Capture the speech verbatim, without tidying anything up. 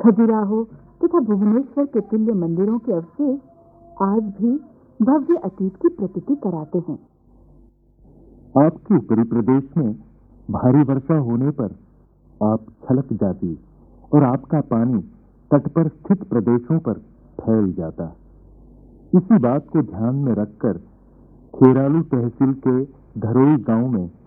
खजुराहो तथा भुवनेश्वर के तुल्य मंदिरों के अवशेष आज भी भव्य अतीत की प्रतीति कराते हैं। आपके उत्तरी प्रदेश में भारी वर्षा होने पर आप छलक जाती और आपका पानी तट पर स्थित प्रदेशों पर फैल जाता। इसी बात को ध्यान में रखकर खेरालू तहसील के धरोई गांव में